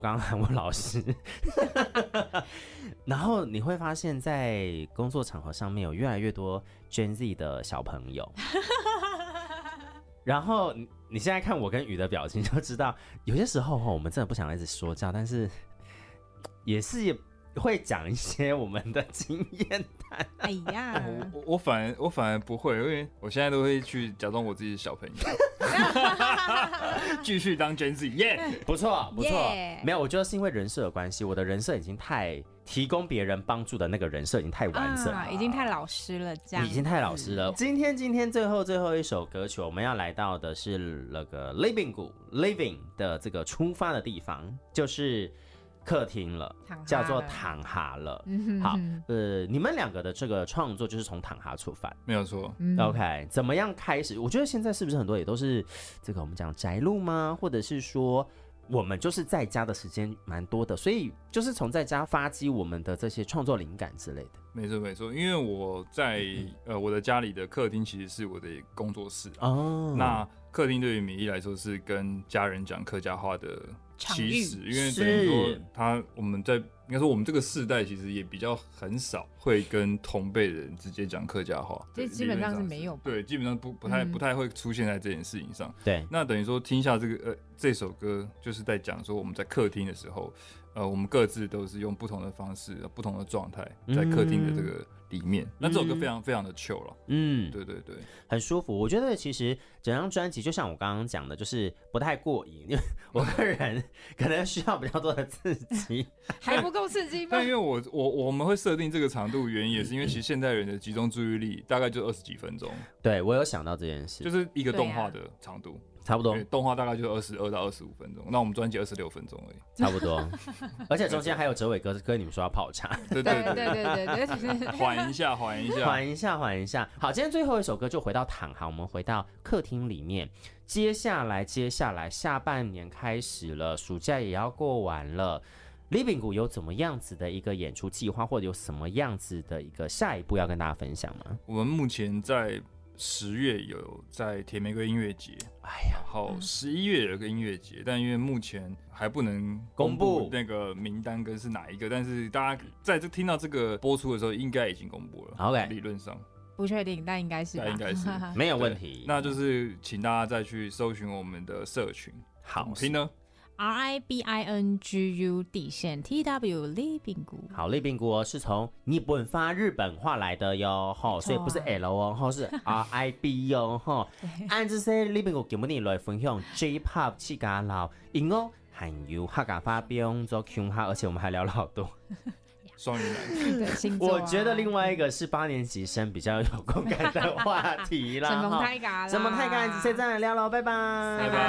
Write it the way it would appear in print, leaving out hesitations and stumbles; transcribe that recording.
刚刚喊我老师，然后你会发现在工作场合上面有越来越多 Gen Z 的小朋友，然后你现在看我跟雨的表情就知道，有些时候我们真的不想一直说教，但是也是会讲一些我们的经验谈。 哎呀， 我反而不会，因为我现在都会去假装我自己是小朋友，继续当 Gen Z， 耶， 不错不错。 Yeah 没有，我觉得是因为人设的关系，我的人设已经太提供别人帮助的那个人设已经太完整了， 已经太老师了，这样已经太老实了。今天最后一首歌曲，我们要来到的是那个 Living 的这个出发的地方，就是客厅了，叫做躺哈了。好，你们两个的这个创作就是从躺哈出发， 没有错。 OK， 怎么样开始？我觉得现在是不是很多也都是这个我们讲宅录吗？或者是说我们就是在家的时间蛮多的，所以就是从在家发迹我们的这些创作灵感之类的。 没错，因为我在我的家里的客厅其实是我的工作室哦。 那客厅对于米粒来说是跟家人讲客家话的起始，因为等于说我们在应该说我们这个世代其实也比较很少会跟同辈人直接讲客家话， 这基本上是没有吧？ 对，基本上不太会出现在这件事情上。 对， 那等于说听一下这首歌，就是在讲说我们在客厅的时候，我们各自都是用不同的方式、不同的状态在客厅的这个里面。那这首歌非常非常的 chill 了，对， 很舒服。我觉得其实整张专辑就像我刚刚讲的，就是不太过瘾，因为我个人可能需要比较多的刺激， 还不够刺激吗？ 但因为我们会设定这个长度，原因也是因为其实现代人的集中注意力大概就20几分钟。 对，我有想到这件事， 就是一个动画的长度。 差不多， 动画大概就22到25分钟，那我们专辑26分钟而已， 差不多。而且中间还有哲伟哥跟你们说要泡茶， 对，缓一下。 好，今天最后一首歌就回到躺哈，我们回到客厅里面。接下来下半年开始了，暑假也要过完了。Living 谷有怎么样子的一个演出计划，或者有什么样子的一个下一步要跟大家分享吗？ 我们目前在10月有在铁玫瑰音乐节，好，11月有个音乐节，但因为目前还不能公布那个名单跟是哪一个，但是大家在听到这个播出的时候，应该已经公布了。 OK， 理论上不确定，但应该是吧， 应该是没有问题。 那就是请大家再去搜寻我们的社群， 好， 怎么拼呢 ？RIBINGU_TW Living 谷。 好，Living谷是从日本发日本话来的哟，所以不是 L 哦，是 RIB 哟，按这些 Living 谷节目来分享 J-Pop 客家佬音乐，还有客家话变做腔哈，而且我们还聊了好多。 双鱼男， 我觉得另外一个是8年级生比较有共感的话题啦。 什么太嘎啦？ 什么太嘎？现在来聊喽，拜拜， 拜拜。